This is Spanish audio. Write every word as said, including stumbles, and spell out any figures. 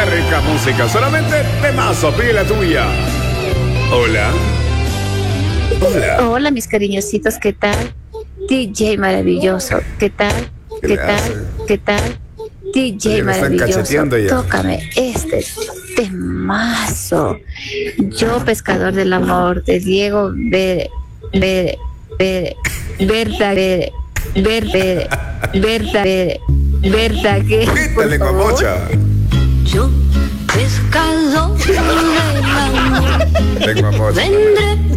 Qué rica música, solamente temazo, pide la tuya. Hola. Hola. Hola, mis cariñositos, ¿qué tal? D J maravilloso, ¿qué tal? ¿Qué ¿Qué le tal? hace? ¿Qué tal? D J Oye, me están maravilloso, cacheteando ya. tócame este temazo. Yo, pescador del amor, de Diego Ver, Ver, Ver, Berta, Ver, Verde, Berta, Ver, Berta, que Quita por lengua favor. mocha. Yo, pescador del amor, Lengua mocha. vendré